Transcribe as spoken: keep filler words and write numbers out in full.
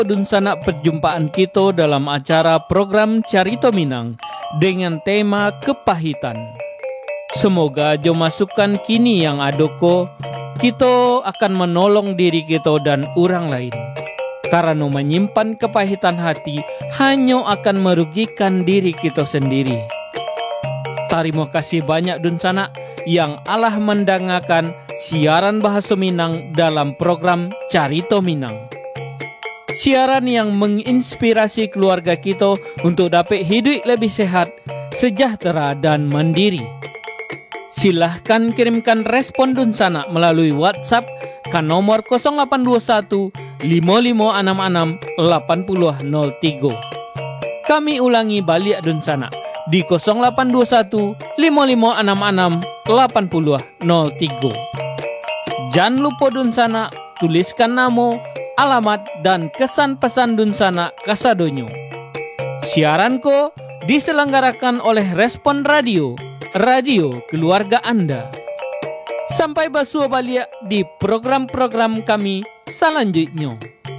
Dun sana perjumpaan kita dalam acara program Carito Minang dengan tema kepahitan. Semoga jo masukan kini yang adoko, kita akan menolong diri kita dan orang lain. Karena menyimpan kepahitan hati hanya akan merugikan diri kita sendiri. Terima kasih banyak Dun sana yang Allah mendengarkan siaran bahasa Minang dalam program Carito Minang. Siaran yang menginspirasi keluarga kita untuk dapat hidup lebih sehat, sejahtera dan mandiri. Silahkan kirimkan respon Dun sana melalui WhatsApp ke nomor nol delapan dua satu lima lima enam enam delapan nol nol tiga. Kami ulangi balik Dun sana di nol delapan dua satu lima lima enam enam delapan nol nol tiga. Jangan lupa Dun sana tuliskan nama, alamat dan kesan pesan Dun sana kasadonyo. Siaranku diselenggarakan oleh Respon Radio, radio keluarga Anda. Sampai bersua balik di program-program kami selanjutnya.